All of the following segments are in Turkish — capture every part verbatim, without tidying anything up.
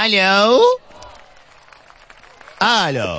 Alo. Alo.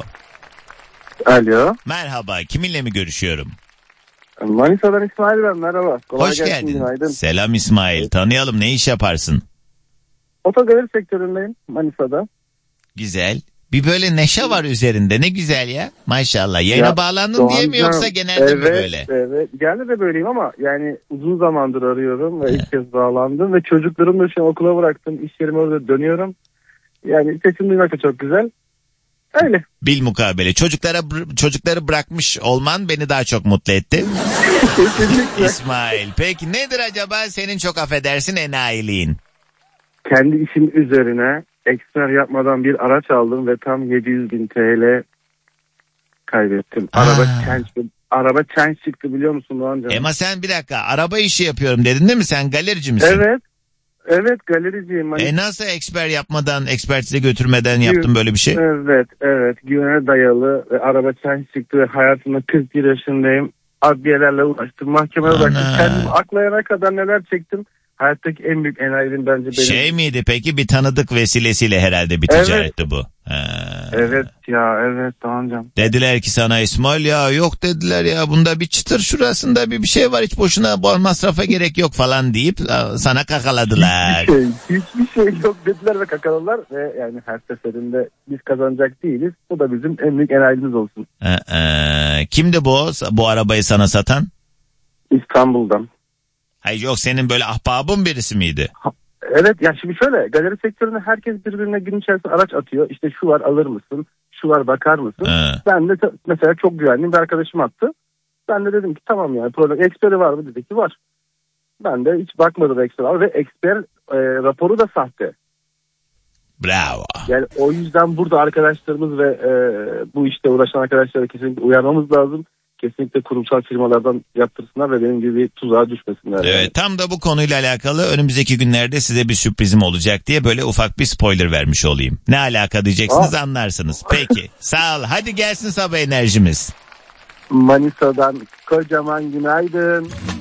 Alo. Merhaba. Kiminle mi görüşüyorum? Manisa'dan İsmail ben. Merhaba. Kolay Hoş gelsin, geldin. günaydın. Selam İsmail. Tanıyalım. Ne iş yaparsın? Otogaleri sektöründeyim Manisa'da. Güzel. Bir böyle neşe var üzerinde. Ne güzel ya. Maşallah. Yayına Ya, bağlandın diye mi yoksa genelde evet, mi böyle? Evet. Genelde de böyleyim ama yani uzun zamandır arıyorum ve ilk kez bağlandım. Ve çocuklarımı da şu an okula bıraktım. İş yerime orada dönüyorum. Yani sesim duymak da çok güzel. Öyle. Bilmukabele. Çocuklara çocukları bırakmış olman beni daha çok mutlu etti. İsmail. Peki nedir acaba senin çok affedersin enayiliğin? Kendi işim üzerine eksper yapmadan bir araç aldım ve tam yedi yüz bin T L kaybettim. Araba change, araba change çıktı biliyor musun Doğancan? Ama sen bir dakika araba işi yapıyorum dedin değil mi? Sen galerici misin? Evet. Evet galericiyim. E nasıl eksper yapmadan, ekspertize götürmeden yaptın böyle bir şey? Evet, evet. Güvene dayalı ve araba change çıktı ve hayatımda kırk bir yaşındayım. Adliyelerle uğraştım, mahkemeye uğraştım. Kendimi aklayana kadar neler çektim. Hayattaki en büyük enayiliğim bence benim. Şey miydi peki bir tanıdık vesilesiyle herhalde bir ticaretti evet. bu. Ha. Evet ya evet Doğancan. Dediler ki sana İsmail ya yok dediler ya bunda bir çıtır şurasında bir bir şey var hiç boşuna bol masrafa gerek yok falan deyip sana kakaladılar. Hiçbir şey, hiçbir şey yok dediler ve kakaladılar ve yani her seferinde biz kazanacak değiliz. Bu da bizim en büyük enayilimiz olsun. Ee, kimdi bu bu arabayı sana satan? İstanbul'dan. Hayır yok senin böyle ahbabın birisi miydi? Ha, evet ya şimdi şöyle galeri sektöründe herkes birbirine gün içerisinde araç atıyor. İşte şu var alır mısın? Şu var bakar mısın? He. Ben de t- mesela çok güvendiğim bir arkadaşım attı. Ben de dedim ki tamam yani problem eksperi var mı dedi ki var. Ben de hiç bakmadım eksper var ve eksper e, raporu da sahte. Bravo. Yani o yüzden burada arkadaşlarımız ve e, bu işte uğraşan arkadaşlara kesinlikle uyarmamız lazım. Kesinlikle kurumsal firmalardan yaptırsınlar ve benim gibi tuzağa düşmesinler. Evet yani. Tam da bu konuyla alakalı önümüzdeki günlerde size bir sürprizim olacak diye böyle ufak bir spoiler vermiş olayım. Ne alaka diyeceksiniz Aa. anlarsınız. Peki sağ ol hadi gelsin sabah enerjimiz. Manisa'dan kocaman günaydın.